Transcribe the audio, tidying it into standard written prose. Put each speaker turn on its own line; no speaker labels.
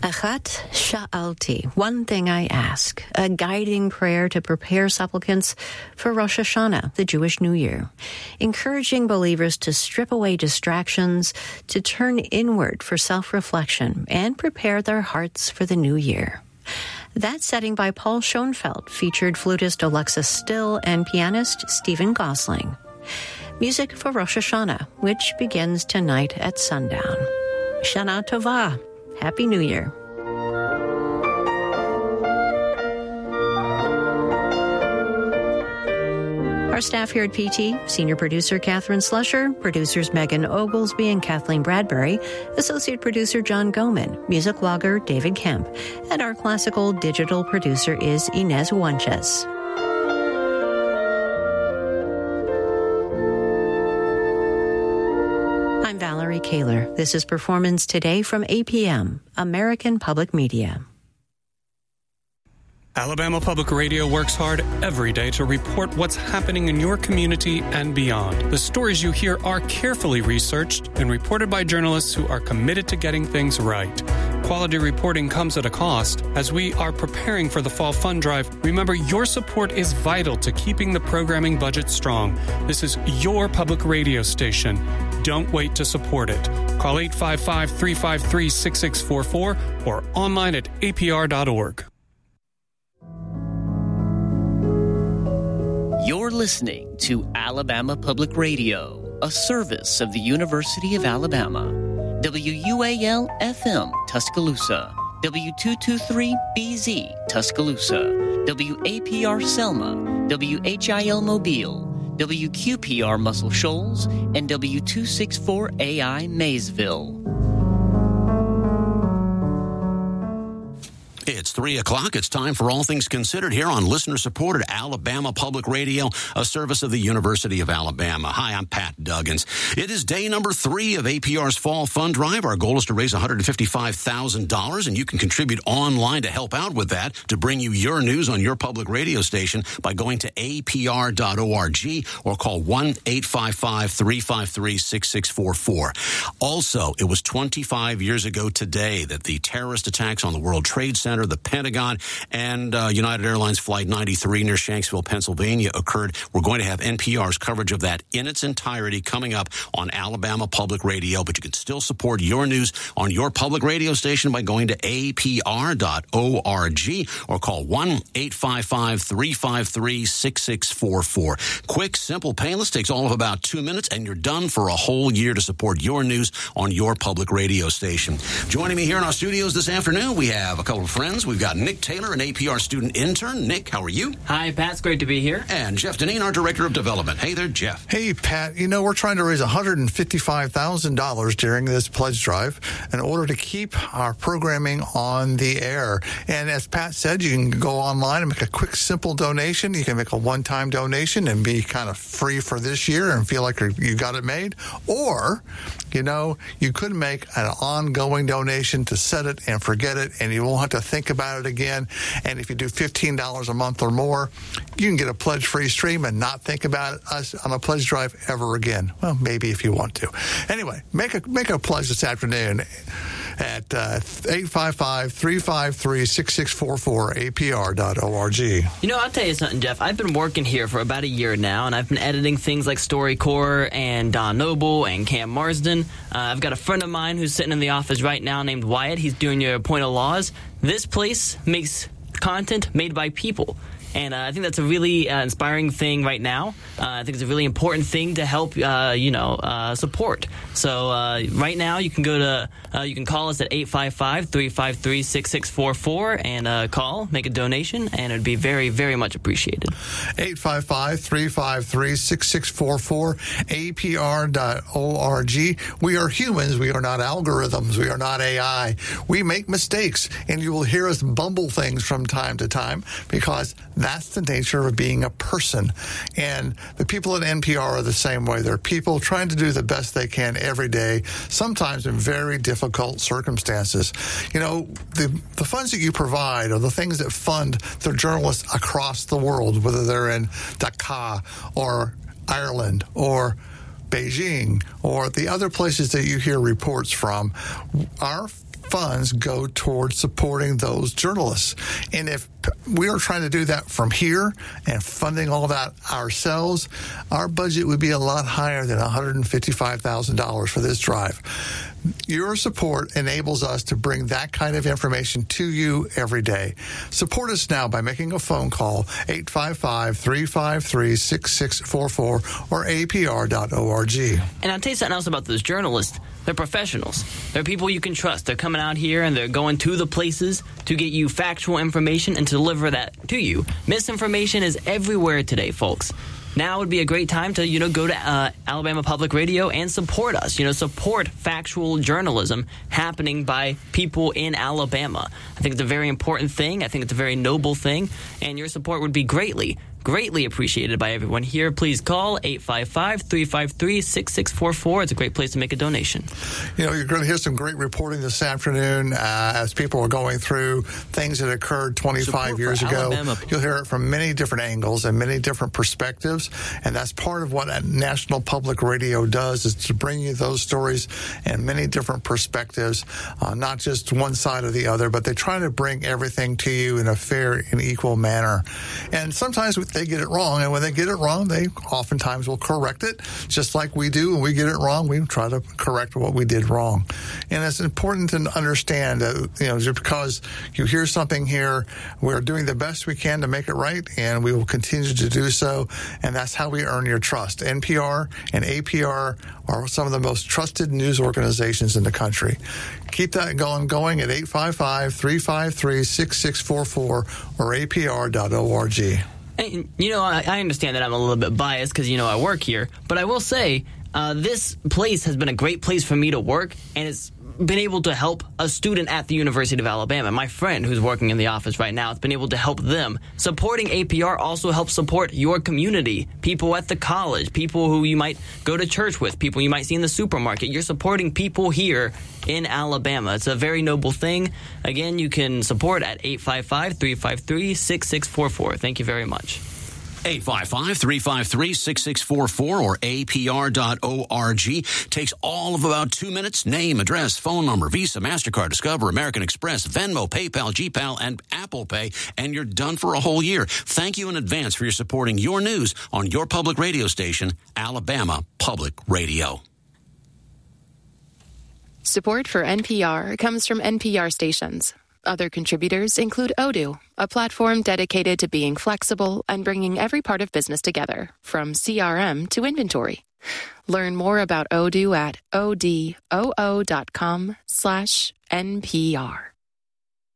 Achat Sha'alti, one thing I ask, a guiding prayer to prepare supplicants for Rosh Hashanah, the Jewish New Year, encouraging believers to strip away distractions, to turn inward for self-reflection, and prepare their hearts for the new year. That setting by Paul Schoenfeld featured flutist Alexis Still and pianist Stephen Gosling. Music for Rosh Hashanah, which begins tonight at sundown. Shana Tova. Happy New Year. Our staff here at PT, senior producer Catherine Slusher, producers Megan Oglesby and Kathleen Bradbury, associate producer John Goman, music logger David Kemp, and our classical digital producer is Inez Wanches. I'm Valerie Kaler. This is Performance Today from APM, American Public Media.
Alabama Public Radio works hard every day to report what's happening in your community and beyond. The stories you hear are carefully researched and reported by journalists who are committed to getting things right. Quality reporting comes at a cost. As we are preparing for the Fall Fund Drive, remember your support is vital to keeping the programming budget strong. This is your public radio station. Don't wait to support it. Call 855-353-6644 or online at apr.org.
You're listening to Alabama Public Radio, a service of the University of Alabama. WUAL-FM, Tuscaloosa. W223-BZ, Tuscaloosa. WAPR Selma. WHIL Mobile. WQPR Muscle Shoals. And W264AI Maysville.
It's 3 o'clock. It's time for All Things Considered here on listener-supported Alabama Public Radio, a service of the University of Alabama. Hi, I'm Pat Duggins. It is day number 3 of APR's Fall Fund Drive. Our goal is to raise $155,000, and you can contribute online to help out with that, to bring you your news on your public radio station by going to apr.org or call 1-855-353-6644. Also, it was 25 years ago today that the terrorist attacks on the World Trade Center, the Pentagon, and United Airlines Flight 93 near Shanksville, Pennsylvania occurred. We're going to have NPR's coverage of that in its entirety coming up on Alabama Public Radio, but you can still support your news on your public radio station by going to apr.org or call 1-855-353-6644. Quick, simple, painless, takes all of about 2 minutes, and you're done for a whole year to support your news on your public radio station. Joining me here in our studios this afternoon, we have a couple of friends. We've got Nick Taylor, an APR student intern. Nick, how are you?
Hi, Pat. It's great to be here.
And Jeff Deneen, our Director of Development. Hey there, Jeff.
Hey, Pat. You know, we're trying to raise $155,000 during this pledge drive in order to keep our programming on the air. And as Pat said, you can go online and make a quick, simple donation. You can make a one-time donation and be kind of free for this year and feel like you got it made. Or, you know, you could make an ongoing donation to set it and forget it, and you won't have to think about it again. And if you do $15 a month or more, you can get a pledge-free stream and not think about us on a pledge drive ever again. Well, maybe if you want to. Anyway, make a pledge this afternoon at 855-353-6644, apr.org.
You know, I'll tell you something, Jeff. I've been working here for about a year now, and I've been editing things like StoryCorps and Don Noble and Cam Marsden. I've got a friend of mine who's sitting in the office right now named Wyatt. He's doing your Point of Laws. This place makes content made by people. And I think that's a really inspiring thing right now. I think it's a really important thing to help, support. So right now you can you can call us at 855-353-6644 and call, make a donation, and it would be very, very much appreciated.
855-353-6644, apr.org. We are humans. We are not algorithms. We are not AI. We make mistakes, and you will hear us bumble things from time to time because that's the nature of being a person. And the people at NPR are the same way. They're people trying to do the best they can every day, sometimes in very difficult circumstances. You know, the funds that you provide are the things that fund the journalists across the world, whether they're in Dakar or Ireland or Beijing or the other places that you hear reports from. Our funds go towards supporting those journalists. And if we are trying to do that from here and funding all that ourselves, our budget would be a lot higher than $155,000 for this drive. Your support enables us to bring that kind of information to you every day. Support us now by making a phone call, 855-353-6644 or apr.org.
And I'll tell you something else about those journalists. They're professionals. They're people you can trust. They're coming out here and they're going to the places to get you factual information and to deliver that to you. Misinformation is everywhere today, folks. Now would be a great time to, go to Alabama Public Radio and support us. Support factual journalism happening by people in Alabama. I think it's a very important thing. I think it's a very noble thing. And your support would be greatly appreciated by everyone here. Please call 855-353-6644. It's a great place to make a donation.
You're going to hear some great reporting this afternoon as people are going through things that occurred 25 years ago. Alabama. You'll hear it from many different angles and many different perspectives, and that's part of what National Public Radio does, is to bring you those stories and many different perspectives, not just one side or the other, but they try to bring everything to you in a fair and equal manner. And sometimes they get it wrong, and when they get it wrong, they oftentimes will correct it, just like we do. When we get it wrong, we try to correct what we did wrong. And it's important to understand that, just because you hear something here, we're doing the best we can to make it right, and we will continue to do so, and that's how we earn your trust. NPR and APR are some of the most trusted news organizations in the country. Keep that going at 855-353-6644 or apr.org.
And, I understand that I'm a little bit biased because, I work here. But I will say this place has been a great place for me to work, and it's been able to help a student at the University of Alabama. My friend who's working in the office right now has been able to help them. Supporting APR also helps support your community, people at the college, people who you might go to church with, people you might see in the supermarket. You're supporting people here in Alabama. It's a very noble thing. Again, you can support at 855-353-6644. Thank you very much.
855-353-6644 or apr.org. Takes all of about 2 minutes. Name, address, phone number, Visa, MasterCard, Discover, American Express, Venmo, PayPal, GPal, and Apple Pay, and you're done for a whole year. Thank you in advance for your supporting your news on your public radio station, Alabama Public Radio.
Support for NPR comes from NPR stations. Other contributors include Odoo, a platform dedicated to being flexible and bringing every part of business together, from CRM to inventory. Learn more about Odoo at odoo.com/NPR.